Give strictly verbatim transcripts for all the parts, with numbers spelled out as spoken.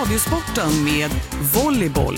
Radiosporten med volleyboll.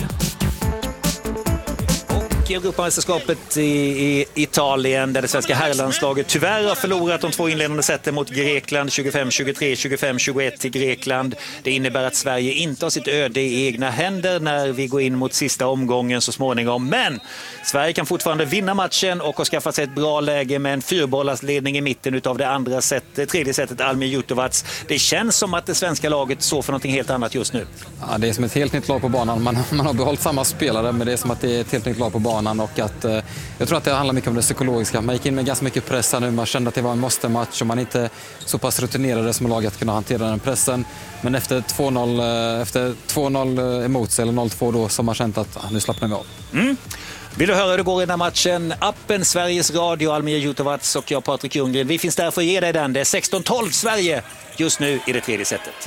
Europamästerskapet i, i Italien där det svenska herrlandslaget tyvärr har förlorat de två inledande sätten mot Grekland, tjugofem tjugotre, tjugofem tjugoett till Grekland. Det innebär att Sverige inte har sitt öde i egna händer när vi går in mot sista omgången så småningom. Men Sverige kan fortfarande vinna matchen och har skaffat sig ett bra läge med en fyrbollars ledning i mitten av det andra sättet, tredje sättet Almir Jutovac. Det känns som att det svenska laget står för något helt annat just nu. Ja, det är som ett helt nytt lag på banan. Man, man har behållit samma spelare, men det är som att det är ett helt nytt lag på banan. Och att, eh, jag tror att det handlar mycket om det psykologiska. Man gick in med ganska mycket press nu. Man kände att det var en måste-match och man inte så pass rutinerade som lag att kunna hantera den pressen. Men efter två noll, eh, efter två noll emot sig, eller noll två då, så har man känt att ah, nu slappnar vi av. Mm. Vill du höra hur det går i den här matchen? Appen Sveriges Radio, Almir Jutovac och jag, Patrik Ljunggren. Vi finns där för att ge dig den. Det är sexton tolv Sverige just nu i det tredje sättet.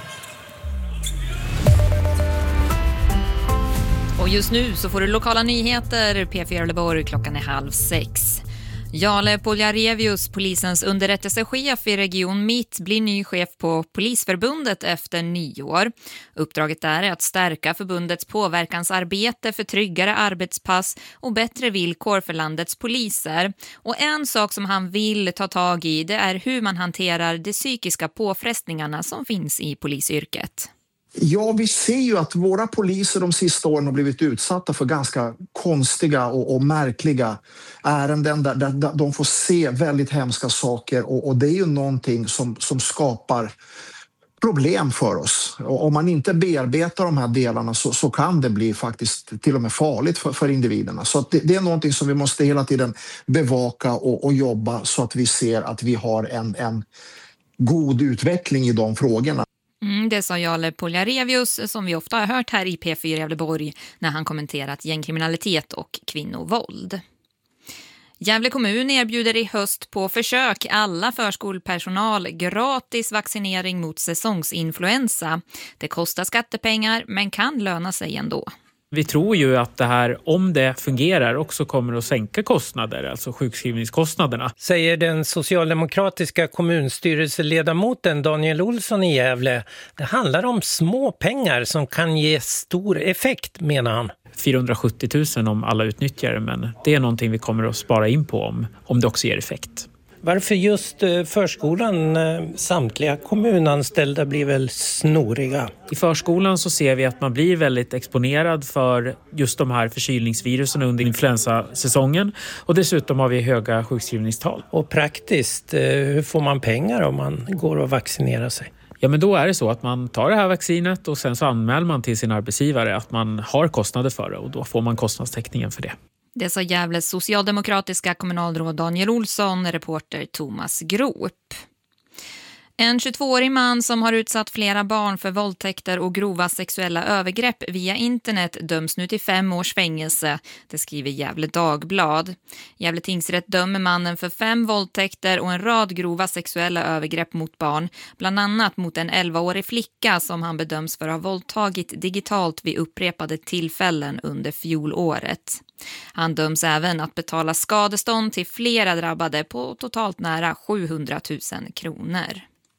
Och just nu så får du lokala nyheter, P fyra Gävleborg, klockan är halv sex. Jale Poljarevius, polisens underrättelsechef i region Mitt, blir ny chef på Polisförbundet efter nyår. Uppdraget där är att stärka förbundets påverkansarbete för tryggare arbetspass och bättre villkor för landets poliser. Och en sak som han vill ta tag i, det är hur man hanterar de psykiska påfrestningarna som finns i polisyrket. Ja, vi ser ju att våra poliser de sista åren har blivit utsatta för ganska konstiga och, och märkliga ärenden där, där, där de får se väldigt hemska saker och, och det är ju någonting som, som skapar problem för oss. Och om man inte bearbetar de här delarna så, så kan det bli faktiskt till och med farligt för, för individerna. Så att det, det är någonting som vi måste hela tiden bevaka och, och jobba så att vi ser att vi har en, en god utveckling i de frågorna. Mm, det sa Jale Poljarevius som vi ofta har hört här i P fyra Gävleborg när han kommenterat gängkriminalitet och kvinnovåld. Gävle kommun erbjuder i höst på försök alla förskolepersonal gratis vaccinering mot säsongsinfluensa. Det kostar skattepengar men kan löna sig ändå. Vi tror ju att det här, om det fungerar, också kommer att sänka kostnader, alltså sjukskrivningskostnaderna. Säger den socialdemokratiska kommunstyrelseledamoten Daniel Olsson i Gävle. Det handlar om små pengar som kan ge stor effekt, menar han. fyrahundrasjuttio tusen om alla utnyttjar, men det är någonting vi kommer att spara in på om, om det också ger effekt. Varför just förskolan? Samtliga kommunanställda blir väl snoriga? I förskolan så ser vi att man blir väldigt exponerad för just de här förkylningsvirusen under influensasäsongen. Och dessutom har vi höga sjukskrivningstal. Och praktiskt, hur får man pengar om man går och vaccinerar sig? Ja, men då är det så att man tar det här vaccinet och sen så anmäler man till sin arbetsgivare att man har kostnader för det och då får man kostnadstäckningen för det. Det sa Gävles socialdemokratiska kommunalråd Daniel Olsson, reporter Thomas Grop. En tjugotvåårig man som har utsatt flera barn för våldtäkter och grova sexuella övergrepp via internet döms nu till fem års fängelse, det skriver Gävle Dagblad. Gävle tingsrätt dömer mannen för fem våldtäkter och en rad grova sexuella övergrepp mot barn, bland annat mot en elvaårig flicka som han bedöms för att ha våldtagit digitalt vid upprepade tillfällen under fjolåret. Han döms även att betala skadestånd till flera drabbade på totalt nära sjuhundratusen kronor.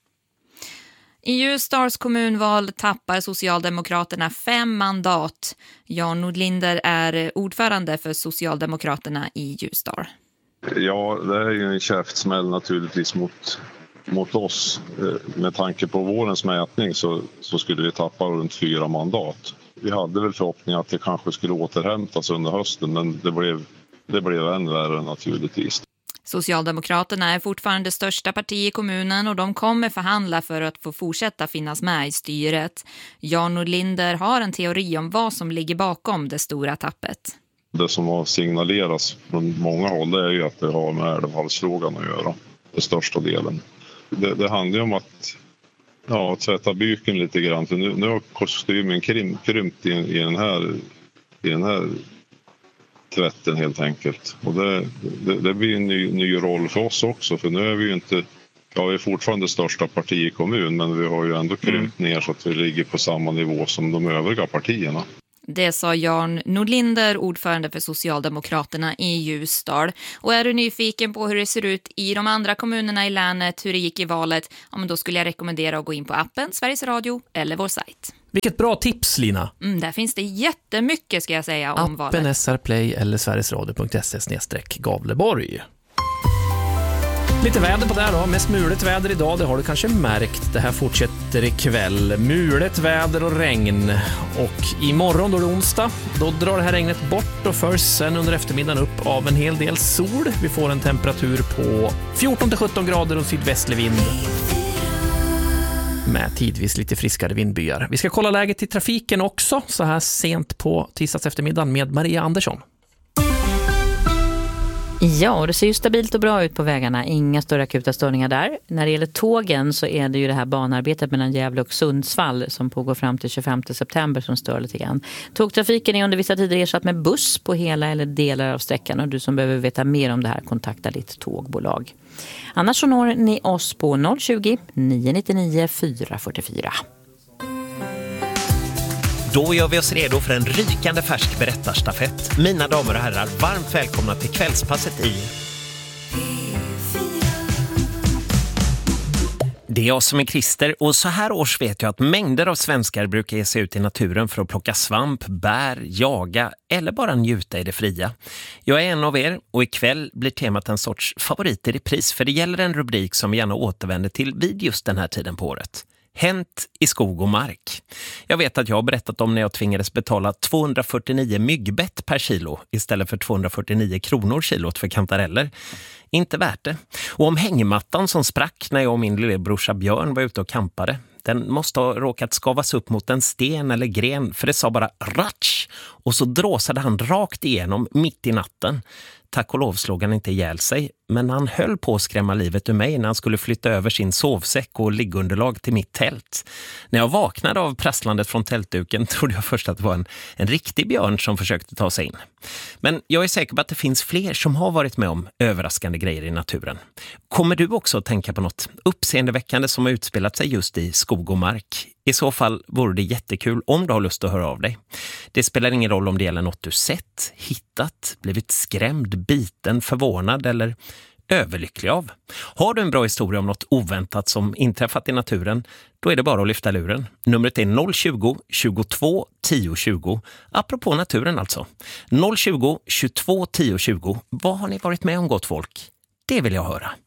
I Ljusdals kommunval tappar Socialdemokraterna fem mandat. Jan Nordlinder är ordförande för Socialdemokraterna i Ljusdal. Ja, det är ju en käftsmäll naturligtvis mot, mot oss. Med tanke på vårens mätning så, så skulle vi tappa runt fyra mandat. Vi hade väl förhoppning att det kanske skulle återhämtas under hösten, men det blev, det blev än värre naturligtvis. Socialdemokraterna är fortfarande största parti i kommunen och de kommer förhandla för att få fortsätta finnas med i styret. Jan Nordlinder har en teori om vad som ligger bakom det stora tappet. Det som har signalerats från många håll är ju att det har med älvhalsfrågan att göra, det största delen. Det, det handlar ju om att ja, tvätta byken lite grann, för nu, nu har kostymen krym, krympt i, i, den här, i den här tvätten helt enkelt. Och det, det, det blir en ny, ny roll för oss också, för nu är vi ju inte, ja, vi är fortfarande största parti i kommun, men vi har ju ändå krympt ner så att vi ligger på samma nivå som de övriga partierna. Det sa Jan Nordlinder, ordförande för Socialdemokraterna i Ljusdal. Och är du nyfiken på hur det ser ut i de andra kommunerna i länet, hur det gick i valet, ja, men då skulle jag rekommendera att gå in på appen Sveriges Radio eller vår sajt. Vilket bra tips, Lina. Mm, där finns det jättemycket ska jag säga om Appen valet. S R Play eller sverigesradio punkt se snedstreck Gavleborg. Lite väder på det här då. Mest mulet väder idag, det har du kanske märkt. Det här fortsätter ikväll. Mulet väder och regn. Och imorgon då är det onsdag. Då drar det här regnet bort och förs sen under eftermiddagen upp av en hel del sol. Vi får en temperatur på fjorton till sjutton grader och sydvästlig vind. Med tidvis lite friskare vindbyar. Vi ska kolla läget i trafiken också så här sent på tisdags eftermiddagen med Maria Andersson. Ja, och det ser ju stabilt och bra ut på vägarna. Inga större akuta störningar där. När det gäller tågen så är det ju det här banarbetet mellan Gävle och Sundsvall som pågår fram till tjugofemte september som stör lite grann. Tågtrafiken är under vissa tider ersatt med buss på hela eller delar av sträckan. Och du som behöver veta mer om det här, kontakta ditt tågbolag. Annars så når ni oss på noll tjugo, nio nittionio, fyra fyrtiofyra. Då gör vi oss redo för en rykande färsk berättarstafett. Mina damer och herrar, varmt välkomna till kvällspasset i... Det är jag som är Christer och så här års vet jag att mängder av svenskar brukar ge sig ut i naturen för att plocka svamp, bär, jaga eller bara njuta i det fria. Jag är en av er och ikväll blir temat en sorts favorit i repris för det gäller en rubrik som vi gärna återvänder till vid just den här tiden på året. Hänt i skog och mark. Jag vet att jag har berättat om när jag tvingades betala tvåhundrafyrtionio myggbett per kilo istället för tvåhundrafyrtionio kronor kilot för kantareller. Inte värt det. Och om hängmattan som sprack när jag och min lillebrorsa Björn var ute och kampade. Den måste ha råkat skavas upp mot en sten eller gren för det sa bara ratsch och så dråsade han rakt igenom mitt i natten. Tack och lov slog han inte ihjäl sig, men han höll på att skrämma livet ur mig när han skulle flytta över sin sovsäck och liggunderlag till mitt tält. När jag vaknade av prasslandet från tältduken trodde jag först att det var en, en riktig björn som försökte ta sig in. Men jag är säker på att det finns fler som har varit med om överraskande grejer i naturen. Kommer du också att tänka på något uppseendeväckande som har utspelat sig just i skog och mark? I så fall vore det jättekul om du har lust att höra av dig. Det spelar ingen roll om det gäller något du sett, hittat, blivit skrämd, biten, förvånad eller överlycklig av. Har du en bra historia om något oväntat som inträffat i naturen, då är det bara att lyfta luren. Numret är noll tjugo, tjugotvå, tio tjugo. Apropå naturen alltså. noll tjugo, tjugotvå, tio tjugo. Vad har ni varit med om, gott folk? Det vill jag höra.